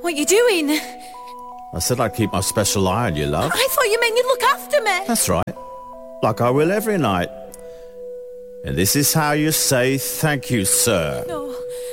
What you doing? I said I'd keep my special eye on you, love. I thought you meant you'd look after me. That's right. Like I will every night. And this is how you say thank you, sir. No.